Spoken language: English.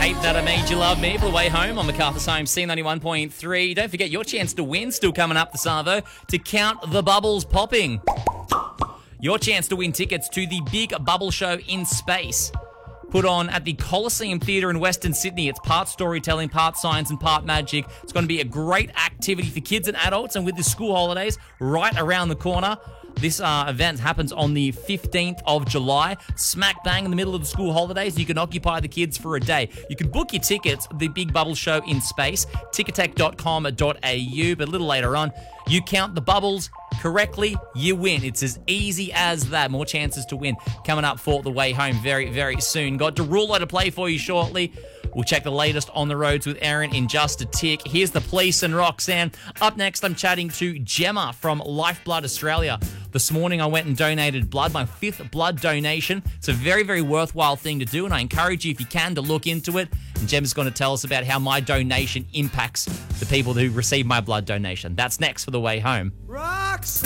Hate That I Made You Love Me for the way home on MacArthur's Home C91.3. Don't forget your chance to win, still coming up this Arvo, to count the bubbles popping. Your chance to win tickets to the Big Bubble Show in Space, put on at the Coliseum Theatre in Western Sydney. It's part storytelling, part science and part magic. It's going to be a great activity for kids and adults, and with the school holidays right around the corner, this event happens on the 15th of July, smack bang in the middle of the school holidays. You can occupy the kids for a day. You can book your tickets, the Big Bubble Show in Space, ticketek.com.au, but a little later on, you count the bubbles correctly, you win. It's as easy as that. More chances to win coming up for the way home very, very soon. Got Derulo to play for you shortly. We'll check the latest on the roads with Aaron in just a tick. Here's the police and Roxanne. Up next, I'm chatting to Gemma from Lifeblood Australia. This morning, I went and donated blood, my 5th blood donation. It's a very, very worthwhile thing to do, and I encourage you, if you can, to look into it. And Gemma's going to tell us about how my donation impacts the people who receive my blood donation. That's next for the way home. Roxanne!